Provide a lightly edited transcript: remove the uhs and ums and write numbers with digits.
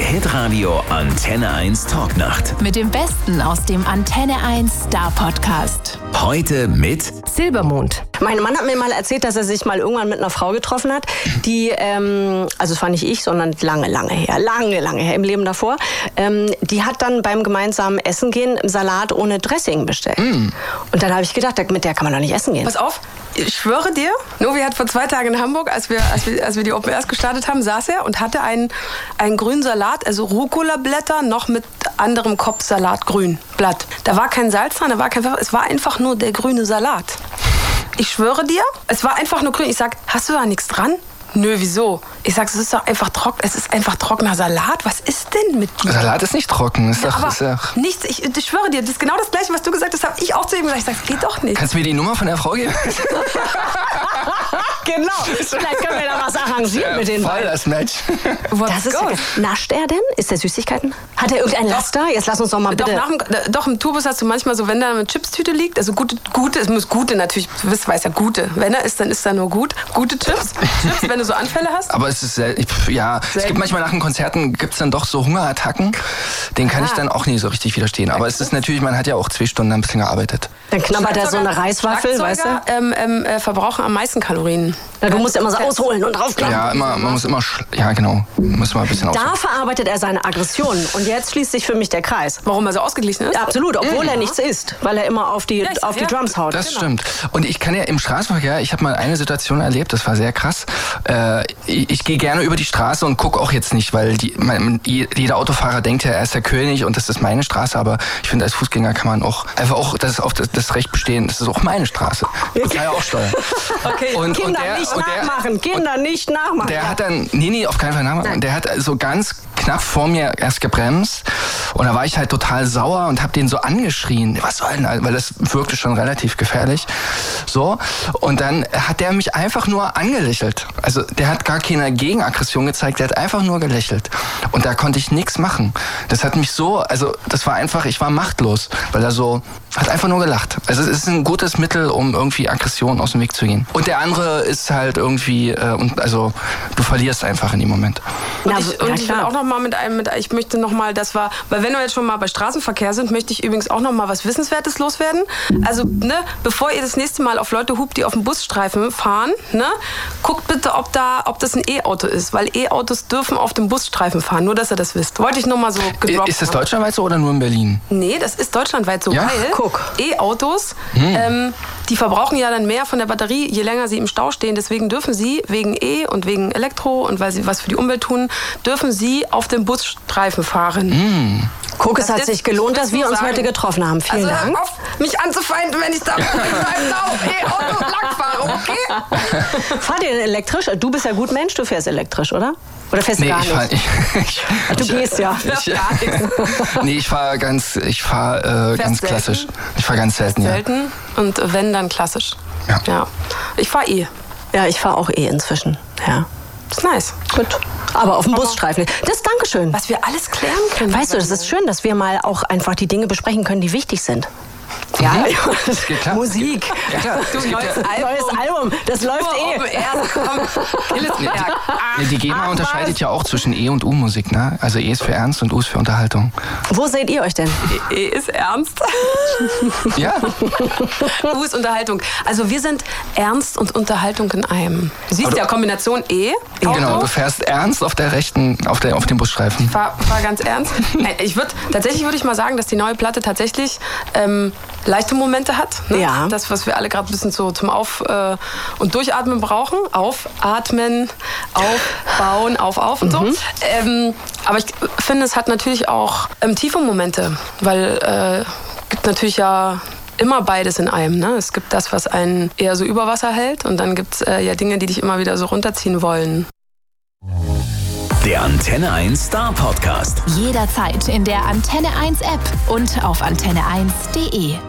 Hitradio Antenne 1 Talknacht. Mit dem Besten aus dem Antenne 1 Star Podcast. Heute mit Silbermond. Mein Mann hat mir mal erzählt, dass er sich mal irgendwann mit einer Frau getroffen hat, die, also es war nicht ich, sondern lange her, im Leben davor, die hat dann beim gemeinsamen Essen gehen Salat ohne Dressing bestellt. Und dann habe ich gedacht, mit der kann man doch nicht essen gehen. Pass auf, ich schwöre dir, Novi hat vor 2 Tagen in Hamburg, als wir die Open Airs gestartet haben, saß er und hatte einen grünen Salat, also Rucola-Blätter, noch mit anderem Kopfsalat, Grünblatt. Da war kein Salz dran, da war kein Pfeffer, es war einfach nur der grüne Salat. Ich schwöre dir, es war einfach nur grün. Ich sag, hast du da nichts dran? Nö, wieso? Ich sag, es ist doch einfach trocken. Es ist einfach trockener Salat. Was ist denn mit dir? Salat ist nicht trocken. Ist doch nichts. Ich schwöre dir, das ist genau das Gleiche, was du gesagt hast, habe ich auch zu ihm gesagt. Ich sag, es geht doch nicht. Kannst du mir die Nummer von der Frau geben? Genau. Vielleicht können wir da was arrangieren mit den Voll beiden. das Match. Das ist nascht er denn? Ist der Süßigkeiten? Hat er irgendein Laster? Jetzt lass uns doch mal bitte. Doch, im Tourbus hast du manchmal so, wenn da eine Chipstüte liegt, also gute, es muss gute natürlich, du weißt ja, gute. Wenn er ist, dann ist da nur gut. Gute Chips, wenn du so Anfälle hast. Aber es ist es gibt manchmal nach den Konzerten, gibt's dann doch so Hungerattacken. Den kann ich dann auch nicht so richtig widerstehen. Aber es ist natürlich, man hat ja auch 2 Stunden ein bisschen gearbeitet. Dann knabbert er so eine Reiswaffel, weißt du? Verbrauchen am meisten Kalorien. Ja, du musst immer so ausholen und draufklappen. Ja, man muss immer, genau, muss mal ein bisschen ausholen. Da verarbeitet er seine Aggressionen und jetzt schließt sich für mich der Kreis. Warum er so ausgeglichen ist? Ja, absolut, obwohl er nichts isst, weil er immer auf die Drums haut. Das stimmt. Und ich kann ja im Straßenverkehr, ich habe mal eine Situation erlebt, das war sehr krass. Ich gehe gerne über die Straße und gucke auch jetzt nicht, weil jeder Autofahrer denkt ja, er ist der König und das ist meine Straße, aber ich finde, als Fußgänger kann man auch einfach das Recht bestehen, das ist auch meine Straße. Ich kann ja auch steuern. Okay. Kinder nicht nachmachen. Der hat dann, nee, auf keinen Fall nachmachen. Nein. Der hat so ganz knapp vor mir erst gebremst und da war ich halt total sauer und habe den so angeschrien. Was soll denn? Weil das wirkte schon relativ gefährlich. So. Und dann hat der mich einfach nur angelächelt. Also der hat gar keine Gegenaggression gezeigt, der hat einfach nur gelächelt. Und da konnte ich nichts machen. Das hat mich so, also das war einfach, ich war machtlos, weil er so, hat einfach nur gelacht. Also es ist ein gutes Mittel, um irgendwie Aggression aus dem Weg zu gehen. Und der andere ist halt irgendwie, also du verlierst einfach in dem Moment. Ich will auch noch mal ich möchte noch mal, weil wenn wir jetzt schon mal bei Straßenverkehr sind, möchte ich übrigens auch noch mal was Wissenswertes loswerden. Also, bevor ihr das nächste Mal auf Leute hupt, die auf dem Busstreifen fahren, guckt bitte, ob das ein E-Auto ist, weil E-Autos dürfen auf dem Busstreifen fahren, nur dass ihr das wisst. Wollte ich nur mal so gedroppt haben. Ist das deutschlandweit so oder nur in Berlin? Nee, das ist deutschlandweit so, ja? weil E-Autos, die verbrauchen ja dann mehr von der Batterie, je länger sie im Stau stehen. Deswegen dürfen sie wegen E und wegen Elektro und weil sie was für die Umwelt tun, dürfen sie auf dem Busstreifen fahren. Guck, es hat sich gelohnt, dass wir uns heute getroffen haben. Vielen Dank. Hör auf, mich anzufeinden, wenn ich da mit meinem E-Auto lang fahre, okay? Fahrt ihr elektrisch? Du bist ja gut Mensch, du fährst elektrisch, oder? Oder fährst du gar nicht? Du gehst ja. Ich fahre ganz klassisch. Ich fahre ganz selten, Selten und wenn, dann klassisch. Ja. Ich fahre Ja, ich fahre auch inzwischen, ja. Das ist nice. Gut. Aber auf dem Busstreifen. Das Dankeschön. Was wir alles klären können. Weißt du, das ist schön, dass wir mal auch einfach die Dinge besprechen können, die wichtig sind. Ja, das geht klar. Musik. Ja, klar. Neues Album. Das läuft Die GEMA unterscheidet ja auch zwischen E- und U-Musik, ne? Also E ist für Ernst und U ist für Unterhaltung. Wo seht ihr euch denn? E ist Ernst. Ja. U ist Unterhaltung. Also wir sind Ernst und Unterhaltung in einem. Du siehst ja Kombination E. Genau, du fährst ernst auf der rechten, auf dem Busstreifen. Ich fahr ganz ernst. Tatsächlich würde ich mal sagen, dass die neue Platte tatsächlich leichte Momente hat. Ne? Ja. Das, was wir alle gerade ein bisschen so zum Auf- und Durchatmen brauchen. Aufatmen, aufbauen, auf und so. Aber ich finde, es hat natürlich auch tiefe Momente, weil gibt natürlich ja immer beides in einem. Ne? Es gibt das, was einen eher so über Wasser hält und dann gibt es ja Dinge, die dich immer wieder so runterziehen wollen. Der Antenne 1 Star Podcast. Jederzeit in der Antenne 1 App und auf antenne1.de.